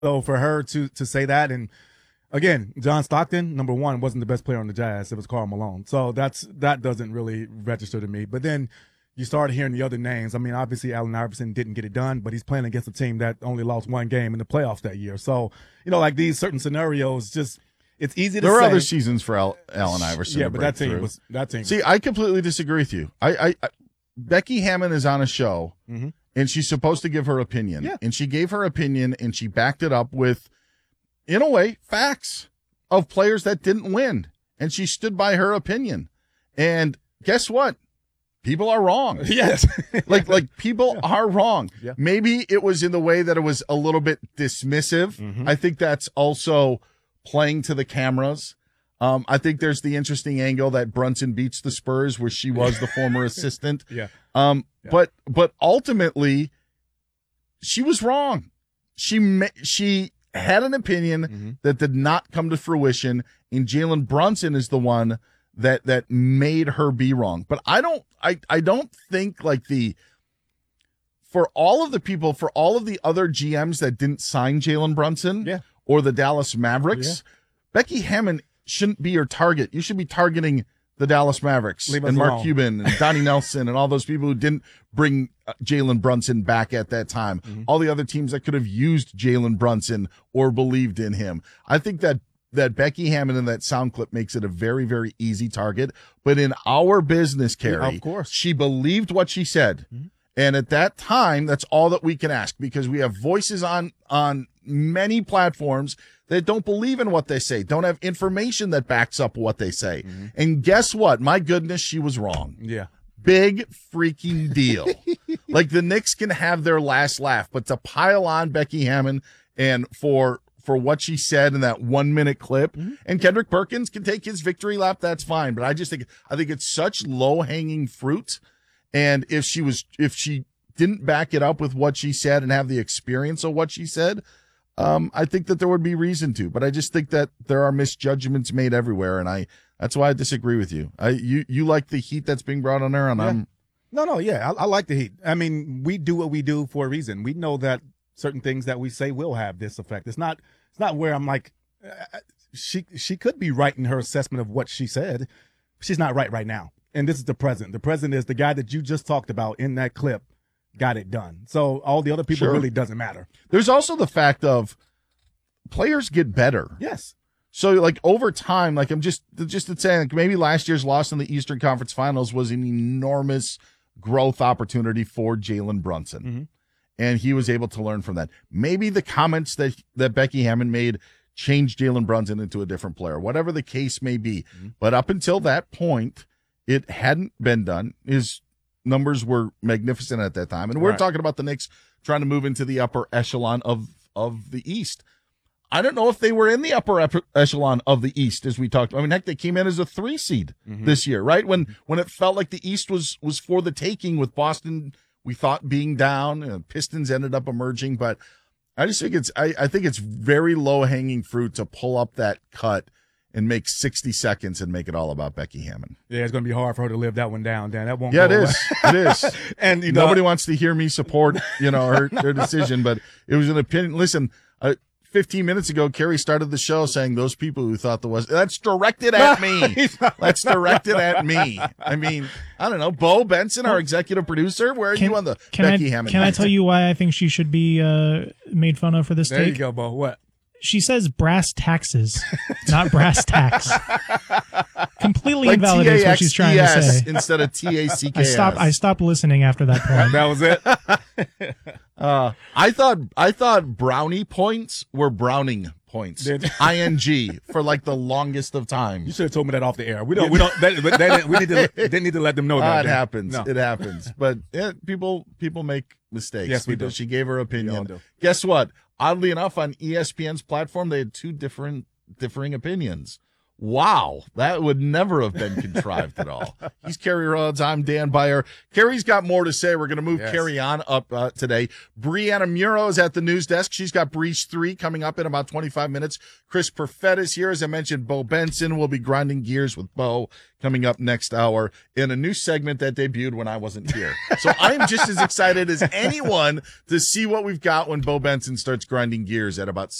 So for her to say that, and again, John Stockton, number one, wasn't the best player on the Jazz. It was Karl Malone. So that doesn't really register to me. But then you started hearing the other names. I mean, obviously Allen Iverson didn't get it done, but he's playing against a team that only lost one game in the playoffs that year. So, like these certain scenarios, just it's easy to say. There were other seasons for Allen Iverson. Yeah, but that team. See, I completely disagree with you. I Becky Hammon is on a show, and she's supposed to give her opinion. Yeah. And she gave her opinion, and she backed it up with, in a way, facts of players that didn't win. And she stood by her opinion. And guess what? People are wrong. Yes. like people are wrong. Yeah. Maybe it was in the way that it was a little bit dismissive. I think that's also playing to the cameras. I think there's the interesting angle that Brunson beats the Spurs where she was the former assistant. Yeah. But ultimately she was wrong. She had an opinion that did not come to fruition, and Jalen Brunson is the one that made her be wrong. But I don't think for all of the other GMs that didn't sign Jalen Brunson or the Dallas Mavericks, Becky Hammon shouldn't be your target. You should be targeting the Dallas Mavericks and Mark Cuban and Donnie Nelson and all those people who didn't bring Jalen Brunson back at that time. All the other teams that could have used Jalen Brunson or believed in him. I think that Becky Hammon in that sound clip makes it a very, very easy target. But in our business, Carrie, of course, she believed what she said. And at that time, that's all that we can ask, because we have voices on many platforms that don't believe in what they say, don't have information that backs up what they say. And guess what? My goodness, she was wrong. Yeah. Big freaking deal. Like, the Knicks can have their last laugh, but to pile on Becky Hammon and for what she said in that 1 minute clip, and Kendrick Perkins can take his victory lap, that's fine. But I think it's such low hanging fruit. And if she didn't back it up with what she said and have the experience of what she said, I think that there would be reason to. But I just think that there are misjudgments made everywhere, and that's why I disagree with you. You like the heat that's being brought on her, and I'm I like the heat. I mean, we do what we do for a reason. We know that certain things that we say will have this effect. It's not where I'm like, she could be right in her assessment of what she said. She's not right now. And this is the president. The president is the guy that you just talked about in that clip, got it done. So all the other people really doesn't matter. There's also the fact of players get better. Yes. So, like, over time, like, I'm just saying, like, maybe last year's loss in the Eastern Conference Finals was an enormous growth opportunity for Jalen Brunson. And he was able to learn from that. Maybe the comments that Becky Hammon made changed Jalen Brunson into a different player, whatever the case may be. But up until that point, it hadn't been done. His numbers were magnificent at that time. And we're talking about the Knicks trying to move into the upper echelon of the East. I don't know if they were in the upper echelon of the East, as we talked. I mean, heck, they came in as a 3 seed this year, right? When it felt like the East was for the taking, with Boston, we thought, being down. Pistons ended up emerging, but I just think I think it's very low hanging fruit to pull up that cut and make 60 seconds and make it all about Becky Hammon. Yeah, it's going to be hard for her to live that one down, Dan. That won't. Yeah, go it away. is. It is. And nobody wants to hear me support, her decision, but it was an opinion. Listen, 15 minutes ago, Carrie started the show saying those people who thought that's directed at me. That's directed at me. I mean, I don't know. Bo Benson, our executive producer, where are you on the Becky Hammon? Can I tell you why I think she should be made fun of for this There take? you go, Bo. What? She says brass taxes, not brass tacks. Completely like invalidates what she's trying to say. Instead of TACKS. I stopped listening after that point. That was it. I thought brownie points were Browning points. ING for like the longest of time. You should have told me that off the air. We didn't need to let them know that. It happens. No. It happens. But people make mistakes. Yes, we do. She gave her We all opinion. do. Guess what? Oddly enough, on ESPN's platform, they had two differing opinions. Wow, that would never have been contrived at all. He's Kerry Rhodes. I'm Dan Beyer. Kerry's got more to say. We're going to move Kerry on up today. Brianna Muro is at the news desk. She's got Breach 3 coming up in about 25 minutes. Chris Perfett is here. As I mentioned, Bo Benson will be grinding gears with Bo coming up next hour in a new segment that debuted when I wasn't here. So I'm just as excited as anyone to see what we've got when Bo Benson starts grinding gears at about